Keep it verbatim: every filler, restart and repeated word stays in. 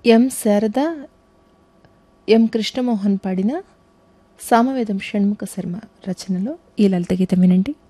ఎం శారద, ఎం కృష్ణమోహన్ పాడిన సామవేదం షణ్ముఖ శర్మ రచనలో ఈ లలిత గీతం వినండి.